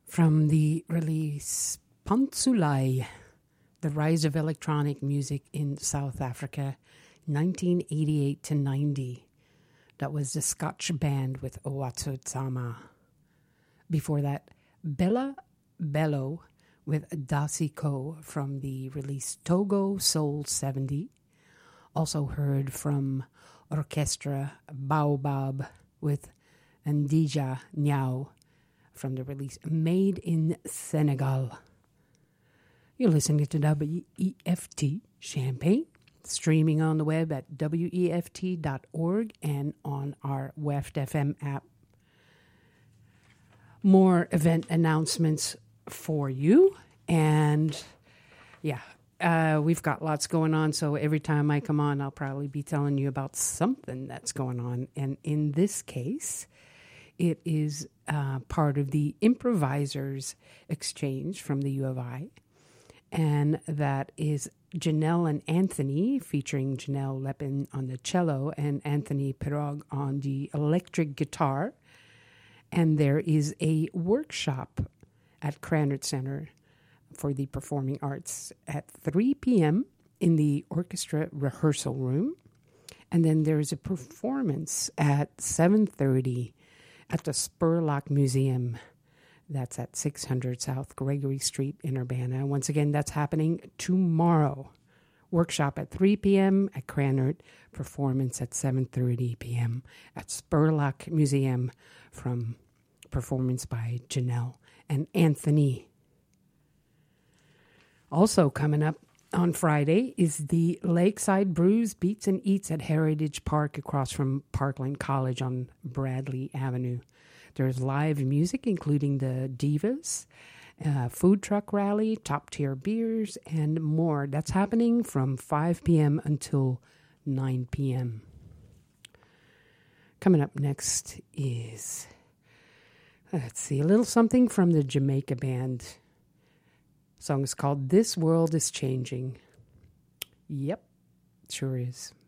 From the release Pantsulai, The Rise of Electronic Music in South Africa, 1988 to 90. That was the Scotch band with Owatsu Tsama. Before that, Bella Bello with Dasi Ko from the release Togo Soul 70. Also heard from Orchestra Baobab with Ndija Nyao from the release Made in Senegal. You're listening to WEFT Champaign, streaming on the web at weft.org and on our WEFT FM app. More event announcements for you. And we've got lots going on. So every time I come on, I'll probably be telling you about something that's going on. And in this case, it is part of the Improvisers Exchange from the U of I. And that is Janelle and Anthony, featuring Janelle Lepin on the cello and Anthony Pirog on the electric guitar. And there is a workshop at Krannert Center for the Performing Arts at 3 p.m. in the orchestra rehearsal room. And then there's a performance at 7:30 at the Spurlock Museum. That's at 600 South Gregory Street in Urbana. Once again, that's happening tomorrow. Workshop at 3 p.m. at Krannert, performance at 7:30 p.m. at Spurlock Museum from performance by Janelle and Anthony. Also coming up on Friday is the Lakeside Brews, Beats and Eats at Heritage Park across from Parkland College on Bradley Avenue. There's live music, including the Divas, food truck rally, top-tier beers, and more. That's happening from 5 p.m. until 9 p.m. Coming up next is, let's see, a little something from the Jamaica band. The song is called This World is Changing. Yep, sure is.